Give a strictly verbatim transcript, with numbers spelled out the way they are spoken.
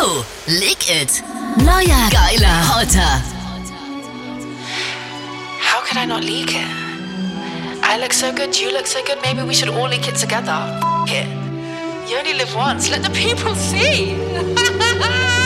Yo, leak it. Neuer, geiler, hotter. How could I not leak it? I look so good, you look so good, maybe we should all leak it together. F it. You only live once, let the people see.